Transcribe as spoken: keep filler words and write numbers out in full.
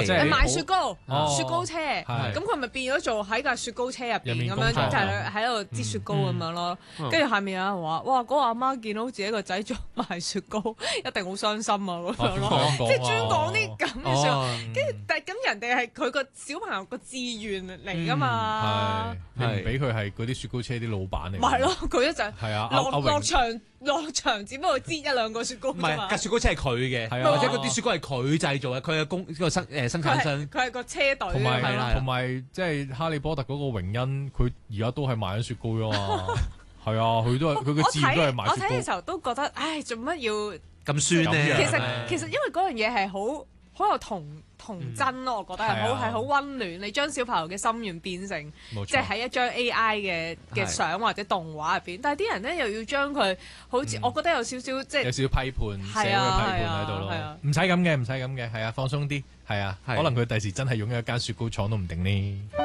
嚟嘅， 賣雪糕， 哦雪糕車，咁佢咪變咗做喺架雪糕車入邊咁樣，就係喺度擠雪糕咁樣咯。跟住下面有人話：哇，嗰個阿媽見到自己個仔做賣雪糕，一定好傷心啊咁樣咯。即係專講啲咁嘅説話。跟住但係咁人哋係佢個小朋友個志願嚟㗎嘛。 係，你唔俾佢係嗰啲雪糕車啲老闆嚟。 咪係咯，佢一陣係啊， 落落場落場，只不過擠一兩個雪糕啫嘛。 唔係，架雪糕車係佢嘅，或者嗰啲雪糕係佢製造嘅，佢嘅工個生誒生產商。 佢係個車隊。 同埋同埋即係哈利波特嗰個榮恩，佢而家都係賣緊雪糕㗎嘛。係啊，佢都係佢嘅志願都係賣雪糕。 我睇嘅時候都覺得，唉，做乜要咁酸咧？ 其實其實因為嗰樣嘢係好好有童童真咯，我覺得係好係好溫暖。你將小朋友嘅心願變成即係喺一張 A I 嘅嘅相或者動畫入邊，但係啲人咧又要將佢好似我覺得有少少即係有少少批判社會嘅批判喺度咯。唔使咁嘅，唔使咁嘅，係啊，放鬆啲，係啊，可能佢第時真係擁有一間雪糕廠都唔定呢。